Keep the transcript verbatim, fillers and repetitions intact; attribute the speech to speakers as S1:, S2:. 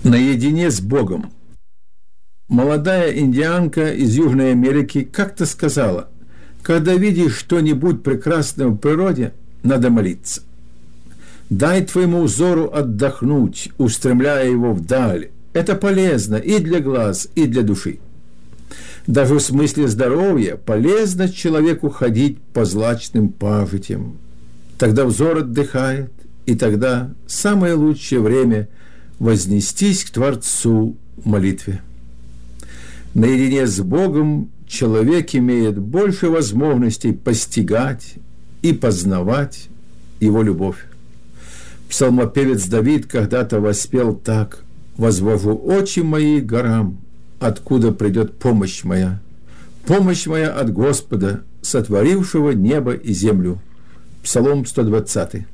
S1: Наедине с Богом. Молодая индианка из Южной Америки как-то сказала: когда видишь что-нибудь прекрасное в природе, надо молиться. Дай твоему взору отдохнуть, устремляя его вдаль. Это полезно и для глаз, и для души. Даже в смысле здоровья полезно человеку ходить по злачным пажитям. Тогда взор отдыхает, и тогда самое лучшее время вознестись к Творцу в молитве. Наедине с Богом человек имеет больше возможностей постигать и познавать Его любовь. Псалмопевец Давид когда-то воспел так: «Возвожу очи мои к горам, откуда придет помощь моя. Помощь моя от Господа, сотворившего небо и землю». Псалом сто двадцатый.